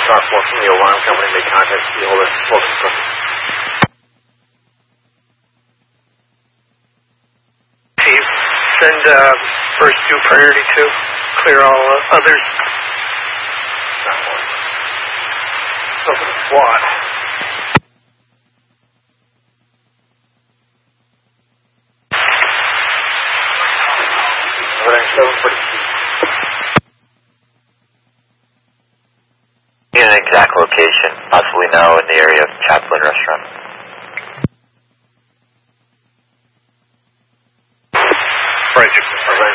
car 4 from the alarm company made contact with the older smoke suppressor. Steve, send first due priority to clear all others. So for the SWAT. Need an exact location, possibly now in the area of Chaplin Restaurant. Right,